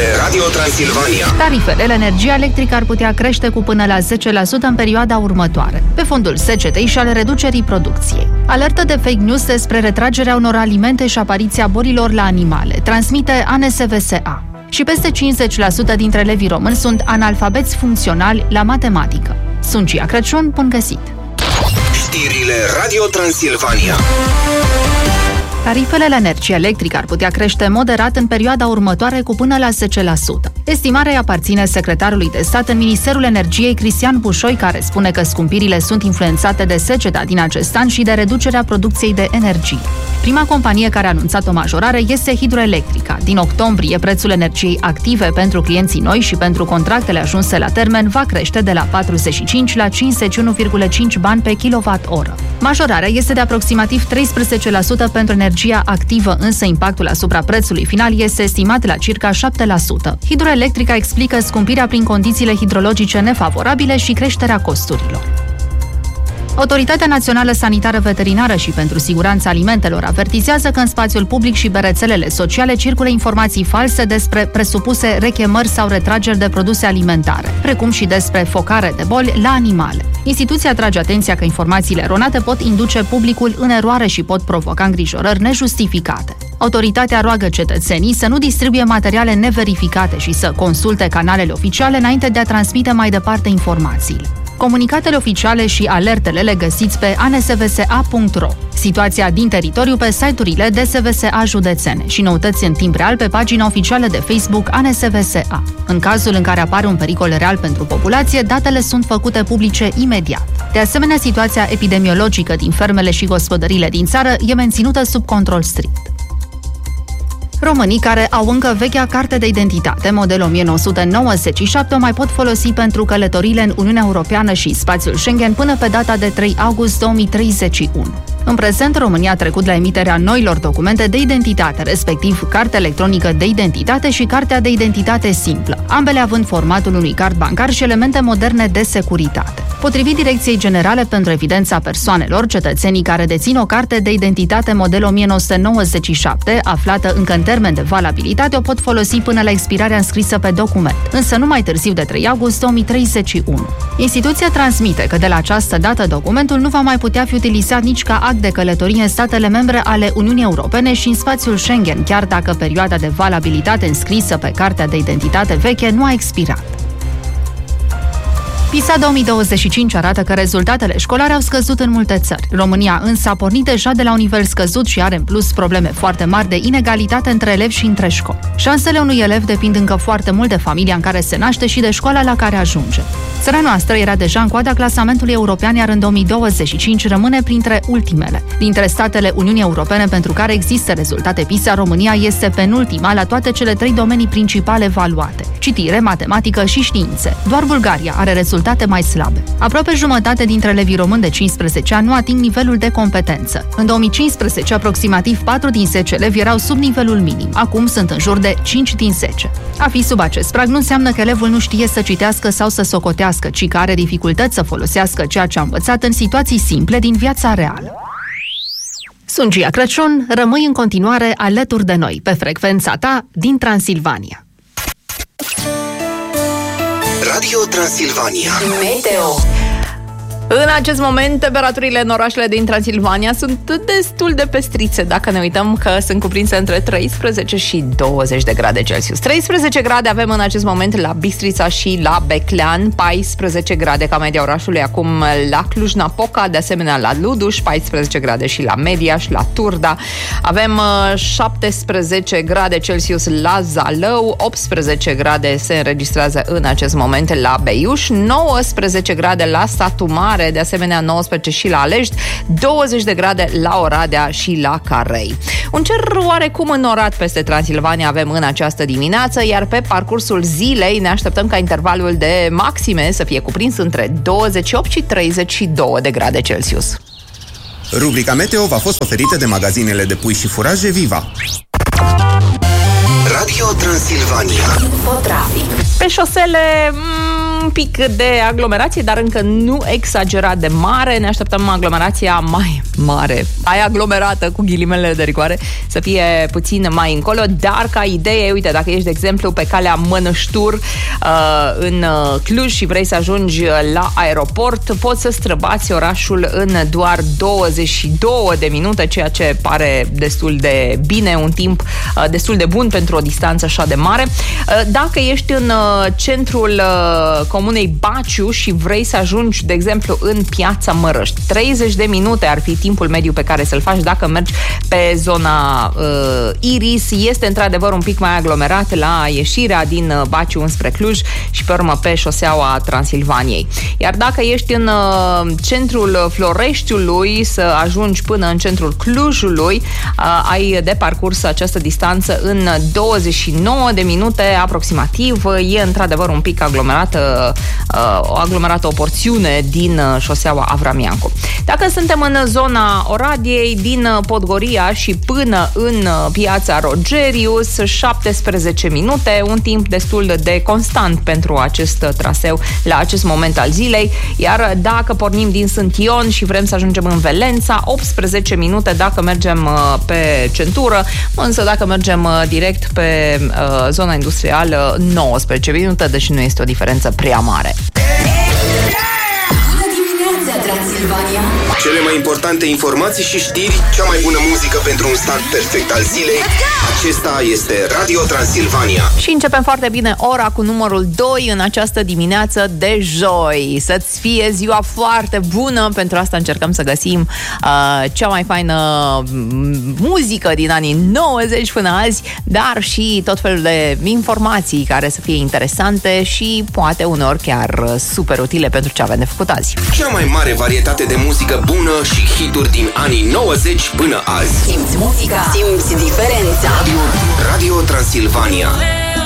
Radio Transilvania. Tarifele la energia electrică ar putea crește cu până la 10% în perioada următoare, pe fondul secetei și al reducerii producției. Alertă de fake news despre retragerea unor alimente și apariția bolilor la animale, transmite ANSVSA. Și peste 50% dintre elevii români sunt analfabeți funcționali la matematică. Sunt Cia Crăciun, bun găsit! Știrile Radio Transilvania. Tarifele la energie electrică ar putea crește moderat în perioada următoare cu până la 10%. Estimarea îi aparține secretarului de stat în Ministerul Energiei, Cristian Bușoi, care spune că scumpirile sunt influențate de seceta din acest an și de reducerea producției de energie. Prima companie care a anunțat o majorare este Hidroelectrica. Din octombrie, prețul energiei active pentru clienții noi și pentru contractele ajunse la termen va crește de la 45 la 51,5 bani pe kWh. Majorarea este de aproximativ 13% pentru energia activă, însă impactul asupra prețului final este estimat la circa 7%. Hidroelectrica explică scumpirea prin condițiile hidrologice nefavorabile și creșterea costurilor. Autoritatea Națională Sanitară Veterinară și pentru Siguranța Alimentelor avertizează că în spațiul public și pe rețelele sociale circulă informații false despre presupuse rechemări sau retrageri de produse alimentare, precum și despre focare de boli la animale. Instituția trage atenția că informațiile eronate pot induce publicul în eroare și pot provoca îngrijorări nejustificate. Autoritatea roagă cetățenii să nu distribuie materiale neverificate și să consulte canalele oficiale înainte de a transmite mai departe informațiile. Comunicatele oficiale și alertele le găsiți pe ansvsa.ro. Situația din teritoriu pe site-urile DSVSA județene și noutăți în timp real pe pagina oficială de Facebook ANSVSA. În cazul în care apare un pericol real pentru populație, datele sunt făcute publice imediat. De asemenea, situația epidemiologică din fermele și gospodăriile din țară e menținută sub control strict. Românii care au încă vechea carte de identitate, model 1997, o mai pot folosi pentru călătorile în Uniunea Europeană și spațiul Schengen până pe data de 3 august 2031. În prezent, România a trecut la emiterea noilor documente de identitate, respectiv cartea electronică de identitate și cartea de identitate simplă, ambele având formatul unui card bancar și elemente moderne de securitate. Potrivit Direcției Generale pentru Evidența Persoanelor, cetățenii care dețin o carte de identitate model 1997, aflată încă în termen de valabilitate, o pot folosi până la expirarea înscrisă pe document, însă nu mai târziu de 3 august 2031. Instituția transmite că de la această dată documentul nu va mai putea fi utilizat nici ca act de călătorie în statele membre ale Uniunii Europene și în spațiul Schengen, chiar dacă perioada de valabilitate înscrisă pe cartea de identitate veche nu a expirat. PISA 2025 arată că rezultatele școlare au scăzut în multe țări. România însă a pornit deja de la un nivel scăzut și are în plus probleme foarte mari de inegalitate între elevi și între școli. Șansele unui elev depind încă foarte mult de familia în care se naște și de școala la care ajunge. Țara noastră era deja în coada clasamentului european, iar în 2025 rămâne printre ultimele. Dintre statele Uniunii Europene pentru care există rezultate PISA, România este penultima la toate cele 3 domenii principale evaluate: citire, matematică și științe. Doar Bulgaria are rezultate mai slabe. Aproape jumătate dintre elevii români de 15 ani nu ating nivelul de competență. În 2015, aproximativ 4 din 10 elevi erau sub nivelul minim. Acum sunt în jur de 5 din 10. A fi sub acest prag nu înseamnă că elevul nu știe să citească sau să socotească, ci că are dificultăți să folosească ceea ce a învățat în situații simple din viața reală. Sunt Cia Crăciun, rămâi în continuare alături de noi, pe frecvența ta din Transilvania. Radio Transilvania. Meteo. În acest moment, temperaturile în orașele din Transilvania sunt destul de pestrițe, dacă ne uităm că sunt cuprinse între 13 și 20 de grade Celsius. 13 grade avem în acest moment la Bistrița și la Beclean, 14 grade ca media orașului acum la Cluj-Napoca, de asemenea la Luduș, 14 grade și la Mediaș, la Turda. Avem 17 grade Celsius la Zalău, 18 grade se înregistrează în acest moment la Beiuș, 19 grade la Satu Mare, de asemenea 19 și la Alești, 20 de grade la Oradea și la Carei. Un cer oarecum înorat peste Transilvania avem în această dimineață, iar pe parcursul zilei ne așteptăm ca intervalul de maxime să fie cuprins între 28 și 32 de grade Celsius. Rubrica Meteo v-a fost oferită de magazinele de pui și furaje Viva. Radio Transilvania. Infotrafic. Pe șosele un pic de aglomerație, dar încă nu exagerat de mare. Ne așteptăm aglomerația mai mare, aia aglomerată cu ghilimele de rigoare, să fie puțin mai încolo, dar ca idee, uite, dacă ești, de exemplu, pe calea Mănăștur în Cluj și vrei să ajungi la aeroport, poți să străbați orașul în doar 22 de minute, ceea ce pare destul de bine, un timp destul de bun pentru o distanță așa de mare. Dacă ești în centrul comunei Baciu și vrei să ajungi, de exemplu, în Piața Mărăști, 30 de minute ar fi timpul mediu pe care să-l faci dacă mergi pe zona Iris. Este într-adevăr un pic mai aglomerat la ieșirea din Baciu înspre Cluj și pe urmă pe șoseaua Transilvaniei. Iar dacă ești în centrul Floreștiului să ajungi până în centrul Clujului, ai de parcurs această distanță în 29 de minute aproximativ. E într-adevăr un pic aglomerată o porțiune din șoseaua Avramiancu. Dacă suntem în zona Oradiei, din Podgoria și până în Piața Rogerius, 17 minute, un timp destul de constant pentru acest traseu la acest moment al zilei. Iar dacă pornim din Sânt Ion și vrem să ajungem în Velența, 18 minute dacă mergem pe centură, însă dacă mergem direct pe zona industrială, 19 minute, deci nu este o diferență prea mare. Cele mai importante informații și știri, cea mai bună muzică pentru un start perfect al zilei. Acesta este Radio Transilvania. Și începem foarte bine ora cu numărul 2 în această dimineață de joi. Să-ți fie ziua foarte bună. Pentru asta încercăm să găsim cea mai faină muzică din anii 90 până azi, dar și tot felul de informații care să fie interesante și poate uneori chiar super utile pentru ce avem de făcut azi. Cea mai mare varietate de muzică bună și hituri din anii 90 până azi. Simți muzica, simți diferența. Radio Transilvania.